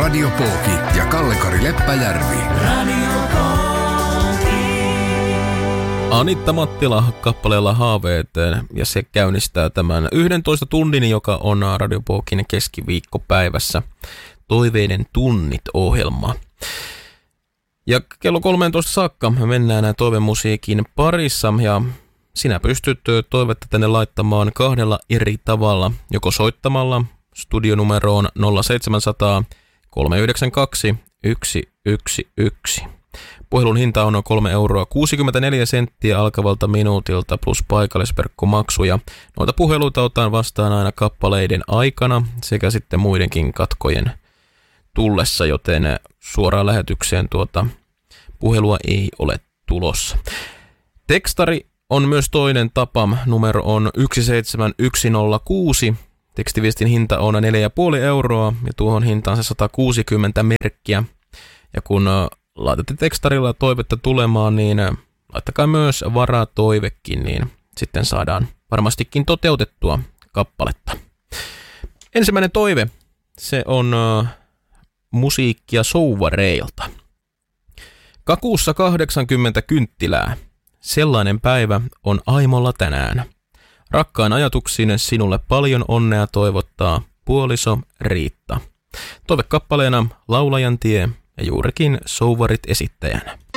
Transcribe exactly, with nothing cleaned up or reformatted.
Radio Pooki ja Kalle-Kari Leppäjärvi. Radio Pooki. Anitta Mattila kappaleella Haaveet, ja se käynnistää tämän yhdentoista tunnin, joka on Radio Pookin keskiviikkopäivässä Toiveiden tunnit -ohjelma. Ja kello kolmeentoista saakka mennään toivemusiikin parissa, ja sinä pystyt toivetta tänne laittamaan kahdella eri tavalla, joko soittamalla studionumeroon nolla seitsemän nolla nolla kolme yhdeksän kaksi yksi yksi yksi. Puhelun hinta on kolme euroa kuusikymmentäneljä senttiä alkavalta minuutilta plus paikallisverkkomaksuja. Noita puheluita otetaan vastaan aina kappaleiden aikana sekä sitten muidenkin katkojen tullessa, joten suoraan lähetykseen tuota puhelua ei ole tulossa. Tekstari on myös toinen tapa. Numero on yksi seitsemän yksi nolla kuusi. Tekstiviestin hinta on neljä pilkku viisi euroa ja tuohon hintaan se sata kuusikymmentä merkkiä. Ja kun laitatte tekstarilla toivetta tulemaan, niin laittakaa myös varatoivekin, niin sitten saadaan varmastikin toteutettua kappaletta. Ensimmäinen toive, se on uh, musiikkia Souvareilta. Kakuussa kahdeksankymmentä kynttilää. Sellainen päivä on Aimolla tänään. Rakkaan ajatuksiin sinulle paljon onnea toivottaa puoliso Riitta. Toivekappaleena Laulajan tie ja juurikin Souvarit esittäjänä.